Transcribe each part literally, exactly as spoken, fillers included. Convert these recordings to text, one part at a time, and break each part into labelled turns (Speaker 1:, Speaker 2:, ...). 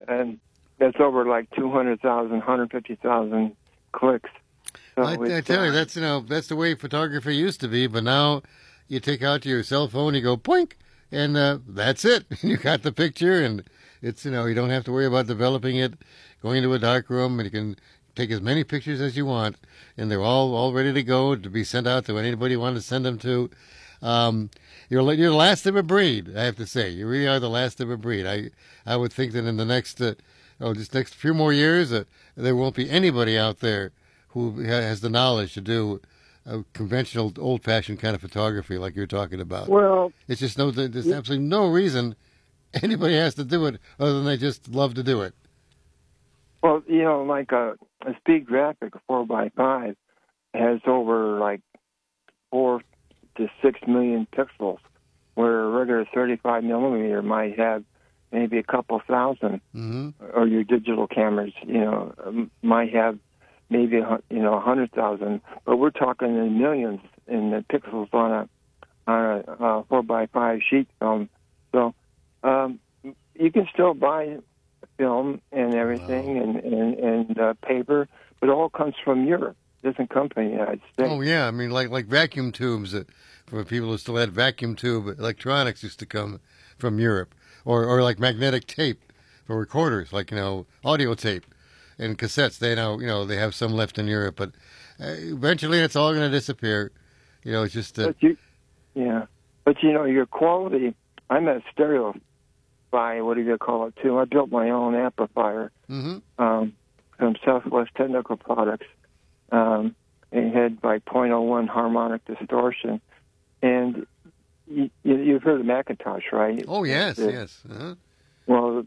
Speaker 1: and that's over like two hundred thousand, one hundred fifty thousand clicks. So
Speaker 2: I, I tell you, that's you know that's the way photography used to be. But now you take out your cell phone, you go poink, and uh, that's it. You got the picture, and it's you know you don't have to worry about developing it, going into a dark room, and you can take as many pictures as you want, and they're all, all ready to go to be sent out to anybody you want to send them to. Um, you're you're the last of a breed, I have to say. You really are the last of a breed. I I would think that in the next uh, oh just next few more years, uh, there won't be anybody out there who has the knowledge to do a conventional, old-fashioned kind of photography like you're talking about.
Speaker 1: Well,
Speaker 2: it's just no, there's absolutely no reason anybody has to do it other than they just love to do it.
Speaker 1: Well, you know, like a, a speed graphic, a four by five, has over like four to six million pixels, where a regular thirty-five millimeter might have maybe a couple thousand,
Speaker 2: mm-hmm.
Speaker 1: or your digital cameras, you know, um, might have maybe you know a hundred thousand, but we're talking in millions in the pixels on a on a uh, four by five sheet film. So um, you can still buy film and everything, wow. and and, and uh, paper, but it all comes from Europe. It doesn't come from the United States.
Speaker 2: Oh yeah, I mean like like vacuum tubes uh, for people who still had vacuum tube electronics used to come from Europe, or or like magnetic tape for recorders, like you know audio tape. And cassettes, they now, you know, they have some left in Europe, but uh, eventually it's all going to disappear. You know, it's just... Uh,
Speaker 1: but you, yeah. But, you know, your quality, I'm a stereo by, what do you call it, too? I built my own amplifier
Speaker 2: mm-hmm.
Speaker 1: um, from Southwest Technical Products. Um, it had by point oh one harmonic distortion. And you, you, you've heard of Macintosh, right?
Speaker 2: Oh, yes,
Speaker 1: the,
Speaker 2: yes. Uh-huh.
Speaker 1: Well,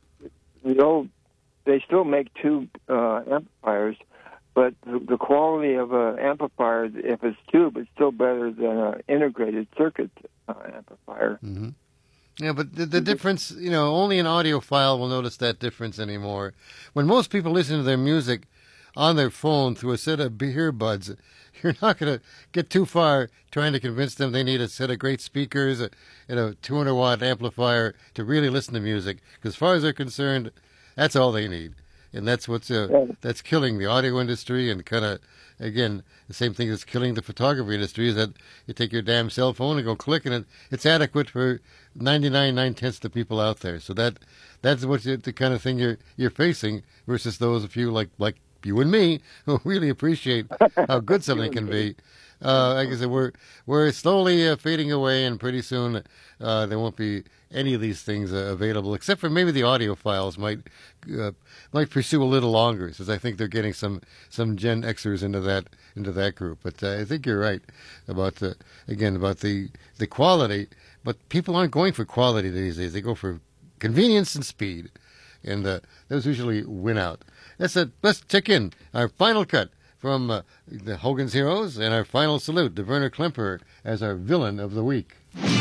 Speaker 1: the old... They still make tube uh, amplifiers, but the, the quality of an amplifier, if it's tube, it's still better than an integrated circuit uh, amplifier.
Speaker 2: Mm-hmm. Yeah, but the, the difference, you know, only an audiophile will notice that difference anymore. When most people listen to their music on their phone through a set of earbuds, you're not going to get too far trying to convince them they need a set of great speakers and a two hundred watt amplifier to really listen to music. Because as far as they're concerned, that's all they need, and that's what's uh,
Speaker 1: yeah.
Speaker 2: that's killing the audio industry, and kind of again the same thing that's killing the photography industry is that you take your damn cell phone and go click, and it, it's adequate for ninety-nine nine tenths of the people out there. So that that's what you, the kind of thing you're you're facing versus those of you like like you and me who really appreciate how good something can be. Uh, like I said, we're we're slowly uh, fading away, and pretty soon uh, there won't be any of these things uh, available, except for maybe the audiophiles might uh, might pursue a little longer, since I think they're getting some, some Gen Xers into that into that group. But uh, I think you're right about the again about the the quality. But people aren't going for quality these days; they go for convenience and speed, and uh, those usually win out. That's it. Let's check in our final cut from uh, the Hogan's Heroes, and our final salute to Werner Klemperer as our villain of the week.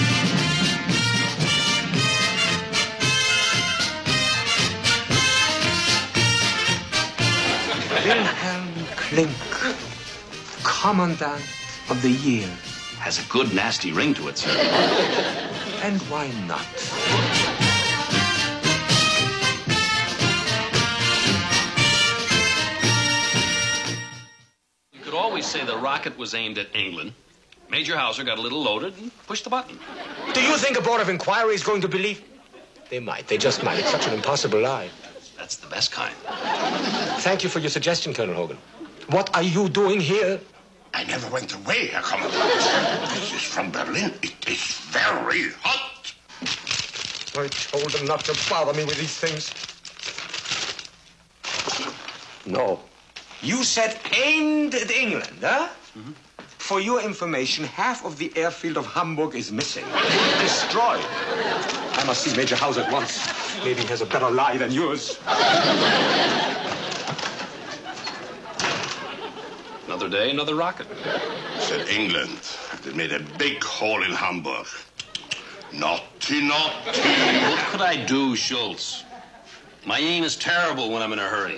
Speaker 3: Wilhelm Klink, Commandant of the Year.
Speaker 4: Has a good, nasty ring to it, sir.
Speaker 3: And why not?
Speaker 4: You could always say the rocket was aimed at England. Major Hauser got a little loaded and pushed the button.
Speaker 3: Do you think a board of inquiry is going to believe? They might. They just might. It's such an impossible lie.
Speaker 4: That's the best kind.
Speaker 3: Thank you for your suggestion, Colonel Hogan. What are you doing here?
Speaker 5: I never went away, Herr Commandant. This is from Berlin. It is very hot.
Speaker 3: I told them not to bother me with these things. No. You said aimed at England, huh? Mm-hmm. For your information, half of the airfield of Hamburg is missing. Destroyed. I must see Major House at once. Maybe he has a better lie than yours.
Speaker 4: Another day, another rocket.
Speaker 5: Said England. They made a big hole in Hamburg. Naughty, naughty.
Speaker 4: What could I do, Schultz? My aim is terrible when I'm in a hurry.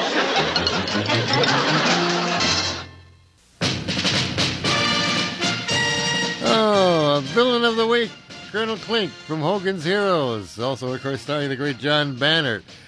Speaker 2: Oh, a villain of the week, Colonel Klink from Hogan's Heroes. Also, of course, starring the great John Banner.